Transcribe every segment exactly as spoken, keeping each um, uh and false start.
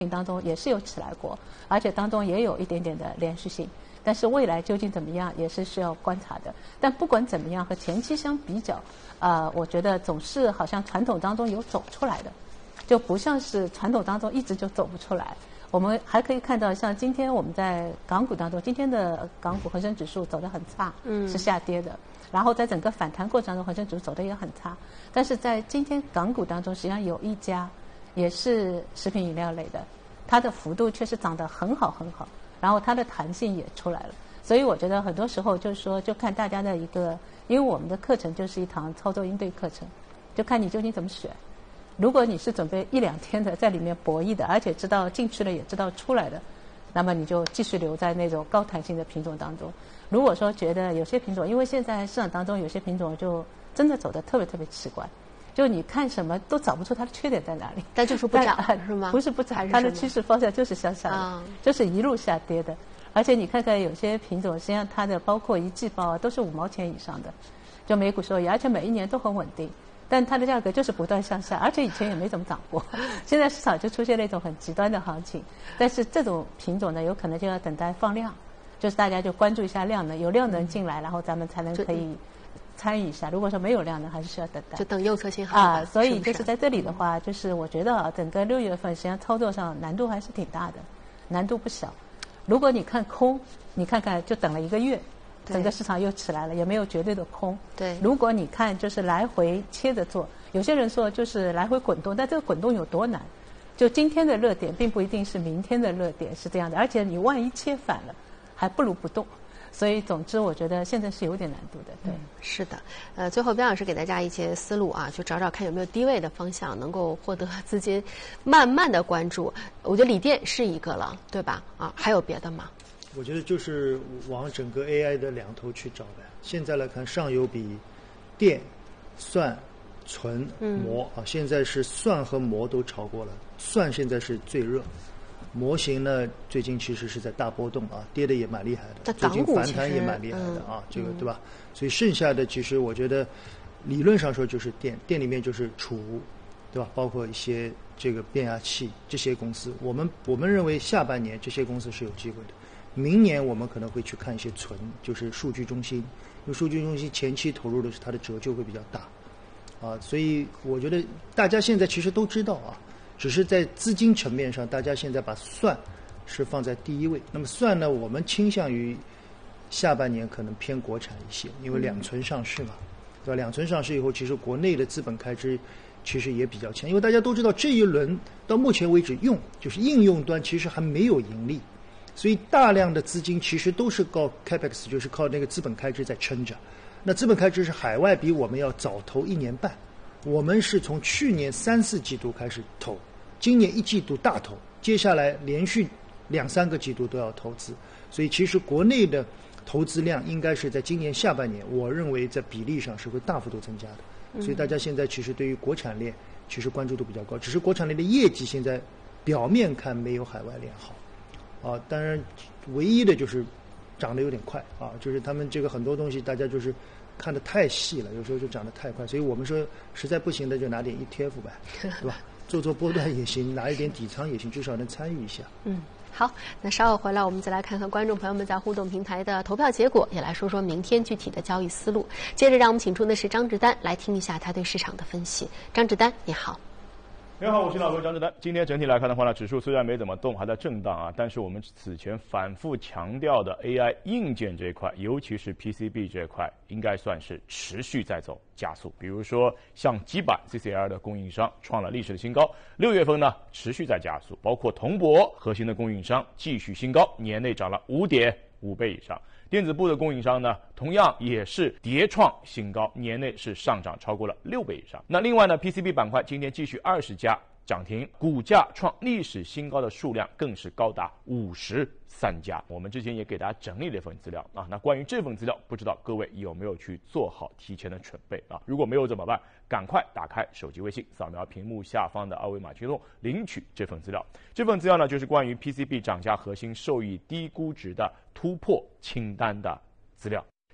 当中也是有起来过，而且当中也有一点点的连续性。但是未来究竟怎么样，也是需要观察的。但不管怎么样，和前期相比较，呃，我觉得总是好像传统当中有走出来的，就不像是传统当中一直就走不出来。我们还可以看到，像今天我们在港股当中，今天的港股恒生指数走得很差，嗯，是下跌的。然后在整个反弹过程中，恒生指数走得也很差。但是在今天港股当中，实际上有一家也是食品饮料类的，它的幅度确实涨得很好很好。然后它的弹性也出来了，所以我觉得很多时候就是说，就看大家的一个，因为我们的课程就是一堂操作应对课程，就看你究竟怎么选。如果你是准备一两天的在里面博弈的，而且知道进去了也知道出来的，那么你就继续留在那种高弹性的品种当中。如果说觉得有些品种，因为现在市场当中有些品种就真的走得特别特别奇怪。就你看什么都找不出它的缺点在哪里， 但就是不涨是吗？ 不是不涨，它的趋势方向就是向下的，啊、就是一路下跌的。而且你看看有些品种，实际上它的包括一季报啊，都是五毛钱以上的，就每股收益，而且每一年都很稳定。但它的价格就是不断向下，而且以前也没怎么涨过。现在市场就出现了一种很极端的行情，但是这种品种呢，有可能就要等待放量，就是大家就关注一下量能，有量能进来，然后咱们才能可以参与一下。如果说没有量呢，还是需要等待， 就等右侧信号啊。所以就是在这里的话，就是我觉得啊，整个六月份实际上操作上难度还是挺大的，难度不小。如果你看空，你看看就等了一个月，整个市场又起来了，也没有绝对的空。 对。 如果你看就是来回切着做，有些人说就是来回滚动，但这个滚动有多难？就今天的热点并不一定是明天的热点，是这样的。而且你万一切反了，还不如不动。所以，总之，我觉得现在是有点难度的。对， 嗯、是的。呃，最后边老师给大家一些思路啊，就找找看有没有低位的方向能够获得资金慢慢的关注。我觉得锂电是一个了，对吧？啊，还有别的吗？ 我觉得就是往整个 A I 的两头去找呗。现在来看，上游比电、算、存、模、嗯、啊，现在是算和模都超过了，算现在是最热。模型呢，最近其实是在大波动啊，跌的也蛮厉害的，最近反弹也蛮厉害的啊，嗯、这个对吧？所以剩下的其实我觉得，理论上说就是电，电里面就是储物，对吧？包括一些这个变压器这些公司，我们我们认为下半年这些公司是有机会的。明年我们可能会去看一些存，就是数据中心，因为数据中心前期投入的是它的折旧会比较大，啊，所以我觉得大家现在其实都知道啊。只是在资金层面上，大家现在把算是放在第一位。那么算呢，我们倾向于下半年可能偏国产一些，因为两存上市嘛，对吧？两存上市以后，其实国内的资本开支其实也比较强，因为大家都知道这一轮到目前为止用就是应用端其实还没有盈利，所以大量的资金其实都是靠 capex， 就是靠那个资本开支在撑着。那资本开支是海外比我们要早投一年半，我们是从去年三四季度开始投。今年一季度大投，接下来连续两三个季度都要投资，所以其实国内的投资量应该是在今年下半年，我认为在比例上是会大幅度增加的。所以大家现在其实对于国产链其实关注度比较高，只是国产链的业绩现在表面看没有海外链好，啊，当然唯一的就是涨得有点快啊，就是他们这个很多东西大家就是看得太细了，有时候就涨得太快，所以我们说实在不行的就拿点 E T F 呗，对吧？做做波段也行，拿一点底仓也行，至少能参与一下。 嗯，好，那稍后回来我们再来看看观众朋友们在互动平台的投票结果，也来说说明天具体的交易思路。接着让我们请出的是张志丹来听一下他对市场的分析。张志丹，你好。 你好，我是老哥张志丹。今天整体来看的话呢，指数虽然没怎么动，还在震荡啊，但是我们此前反复强调的 A I 硬件这一块，尤其是 P C B 这一块，应该算是持续在走加速。比如说像基板 C C L 的供应商创了历史的新高，六月份呢持续在加速，包括铜箔核心的供应商继续新高，年内涨了五点五倍以上。电子部的供应商呢，同样也是迭创新高，年内是上涨超过了六倍以上。那另外呢 ，P C B 板块今天继续二十家涨停，股价创历史新高的数量更是高达五十三家。我们之前也给大家整理了一份资料啊，那关于这份资料，不知道各位有没有去做好提前的准备啊？如果没有怎么办？赶快打开手机微信，扫描屏幕下方的二维码驱动，领取这份资料。这份资料呢，就是关于 P C B 涨价核心受益低估值的突破清单的资料。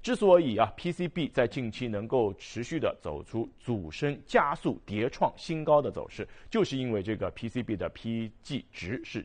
之所以啊 P C B 在近期能够持续的走出阻升加速、迭创新高的走势，就是因为这个 P C B 的 P G 值是